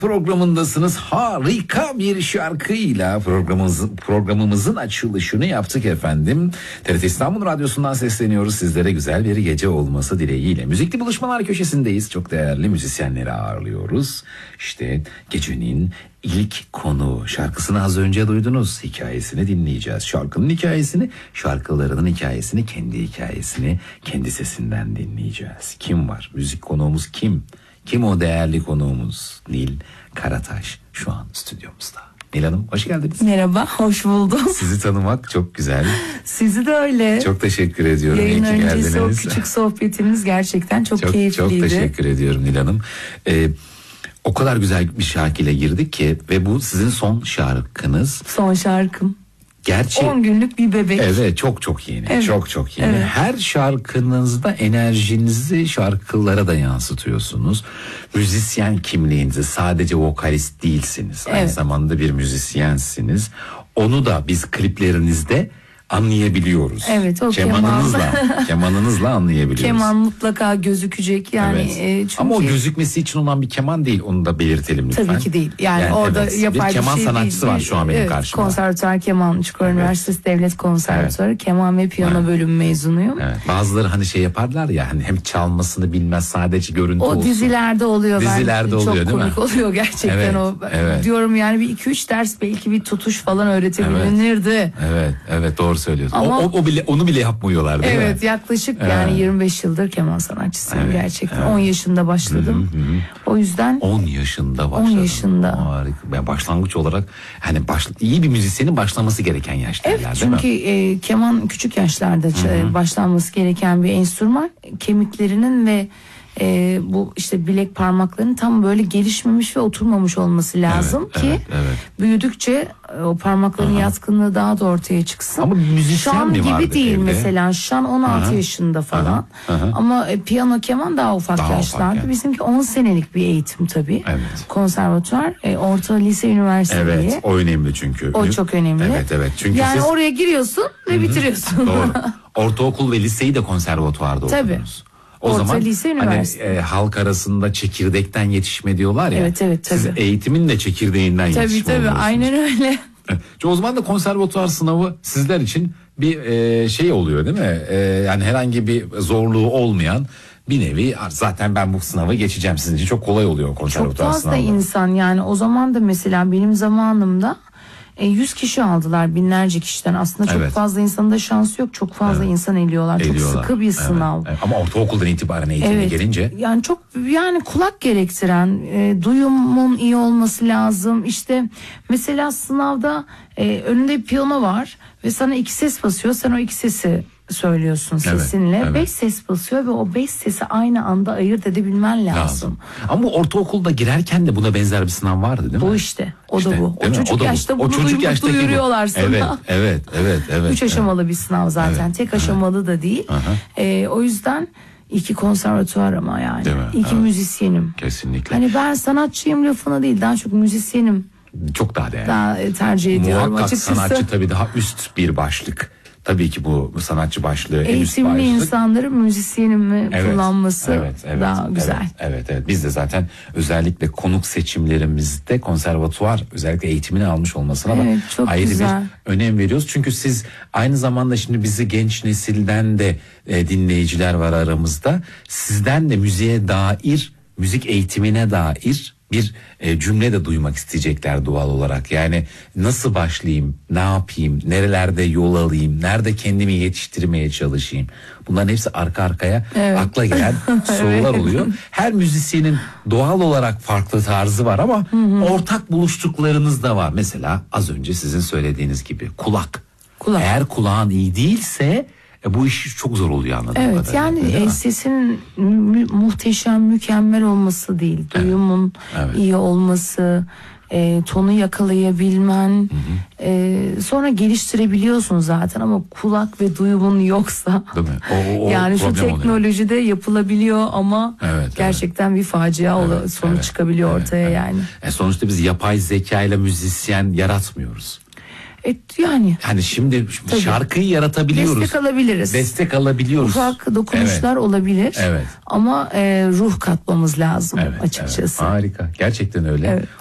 Programındasınız. Harika bir şarkıyla programımızın açılışını yaptık efendim. TRT İstanbul Radyosu'ndan sesleniyoruz. Sizlere güzel bir gece olması dileğiyle. Müzikli Buluşmalar köşesindeyiz. Çok değerli müzisyenleri ağırlıyoruz. İşte gecenin ilk konu, şarkısını az önce duydunuz. Hikayesini dinleyeceğiz. Şarkının hikayesini, şarkılarının hikayesini, kendi hikayesini kendi sesinden dinleyeceğiz. Kim var? Müzik konuğumuz kim? Kim o değerli konuğumuz? Nil Karataş şu an stüdyomuzda. Nil Hanım hoş geldiniz. Merhaba, hoş buldum. Sizi tanımak çok güzel. Sizi de öyle. Çok teşekkür ediyorum. Yayın İyi ki öncesi geldiniz. o küçük sohbetiniz gerçekten çok keyifliydi. Çok teşekkür ediyorum Nil Hanım. O kadar güzel bir şarkıyla girdik ki ve bu sizin son şarkınız. Son şarkım. Gerçi 10 günlük bir bebek. Evet, çok yeni. Evet. Çok yeni. Evet. Her şarkınızda enerjinizi şarkılara da yansıtıyorsunuz. Müzisyen kimliğinizi, sadece vokalist değilsiniz. Aynı Evet. zamanda bir müzisyensiniz. Onu da biz kliplerinizde anlayabiliyoruz. Evet, o kemanınızla anlayabiliyoruz. Keman mutlaka gözükecek yani. Evet. Çünkü Ama o gözükmesi için olan bir keman değil, onu da belirtelim lütfen. tabii ki değil. Yani orada evet, yapay bir keman şey sanatçısı değil. var şu an benim karşımda. Konservatuar keman, Çukurova Evet. Üniversitesi Devlet Konservatuarı keman ve piyano Evet. bölümü mezunuyum. Evet. Bazıları hani şey yaparlar ya, hani hem çalmasını bilmez, sadece görüntü O olsun. dizilerde oluyor. Dizilerde oluyor, değil mi? Çok komik oluyor gerçekten Evet, o. evet. Diyorum yani bir 2-3 ders belki bir tutuş falan öğretebilirdi. Evet doğru söylüyorsun. Ama- Onu bile yapmıyorlar değil mi? Evet, yaklaşık yani 25 yıldır keman sanatçısıyım Evet, gerçekten. evet. 10 yaşında başladım. O yüzden 10 yaşında başladım. 10 yaşında. Harika. Ben başlangıç olarak hani iyi bir müzisyenin başlaması gereken yaş derler, evet, değil mi? çünkü keman küçük yaşlarda başlanması gereken bir enstrüman. Kemiklerinin ve bu işte bilek parmaklarının tam böyle gelişmemiş ve oturmamış olması lazım ki evet. büyüdükçe o parmakların yatkınlığı daha da ortaya çıksın. Ama müzisyen şan mi vardı gibi değil evde? mesela. Şan 16 yaşında falan. Ama piyano, keman daha ufak Daha yaşlarda. ufak yani. Bizimki 10 senelik bir eğitim tabii. Evet. Konservatuvar, orta, lise, üniversite Evet, diye. o önemli çünkü. O çok önemli. Evet. Çünkü yani siz oraya giriyorsun ve bitiriyorsun. doğru. Ortaokul ve liseyi de konservatuvarda Tabii. okudunuz. O Orta, zaman lise, üniversite. hani halk arasında çekirdekten yetişme diyorlar ya. Evet, Siz tabii. eğitimin de çekirdeğinden Tabii yetişme oluyorsunuz. aynen öyle. O zaman da konservatuvar sınavı sizler için bir şey oluyor değil mi? Yani herhangi bir zorluğu olmayan bir nevi, zaten ben bu sınavı geçeceğim, sizin için çok kolay oluyor Çok konservatuvar fazla sınavı. insan yani o zaman da mesela benim zamanımda 100 kişi aldılar, binlerce kişiden. Aslında çok Evet. fazla insanın da şansı yok. Çok fazla insan eliyorlar. Çok sıkı bir sınav. Evet. Ama ortaokuldan itibaren eğitime gelince. Yani çok kulak gerektiren, duyumun iyi olması lazım. İşte mesela sınavda önünde piyano var ve sana 2 ses basıyor. Sen o 2 sesi söylüyorsun sesinle. evet. 5 ses basıyor ve o 5 sesi aynı anda ayırt edebilmen lazım. Ama bu ortaokulda girerken de buna benzer bir sınav vardı değil mi? Bu işte. O da bu. Değil O mi? çocuk da bu. yaşta O bunu çocuk yaştaki bu. duyuruyorlar sana. Evet. 3 aşamalı bir sınav zaten. Evet, Tek aşamalı da değil. O yüzden iyi ki konservatuvar ama yani. Değil mi? İyi ki müzisyenim. Kesinlikle. Hani ben sanatçıyım lafına değil, daha çok müzisyenim. Çok daha değerli. Daha tercih ediyorum Muhakkak açıkçası. sanatçı tabii daha üst bir başlık. Tabii ki bu sanatçı başlığı en üst Eğitimli başlık. insanların müzisyenimi kullanması daha güzel. Evet. Biz de zaten özellikle konuk seçimlerimizde konservatuvar özellikle eğitimini almış olmasına da çok ayrı güzel. bir önem veriyoruz. Çünkü siz aynı zamanda şimdi bizi genç nesilden de dinleyiciler var aramızda. Sizden de müziğe dair, müzik eğitimine dair bir cümle de duymak isteyecekler doğal olarak. Yani nasıl başlayayım, ne yapayım, nerelerde yol alayım, nerede kendimi yetiştirmeye çalışayım. Bunların hepsi arka arkaya akla gelen sorular oluyor. Her müzisyenin doğal olarak farklı tarzı var ama ortak buluştuklarınız da var. Mesela az önce sizin söylediğiniz gibi kulak. Eğer kulağın iyi değilse bu iş çok zor oluyor anladığım Evet kadarıyla. yani sesin muhteşem, mükemmel olması değil. Duyumun iyi olması, tonu yakalayabilmen, sonra geliştirebiliyorsun zaten ama kulak ve duyumun yoksa Değil mi? yani şu teknolojide yapılabiliyor ama gerçekten bir facia sonuç çıkabiliyor ortaya yani. Sonuçta biz yapay zeka ile müzisyen yaratmıyoruz. Yani Hani şimdi Tabii. şarkıyı yaratabiliyoruz. destek alabiliriz. Destek alabiliyoruz. Ufak dokunuşlar Evet. olabilir. Evet. Ama ruh katmamız lazım Evet, açıkçası. evet. Harika. Gerçekten öyle. Evet.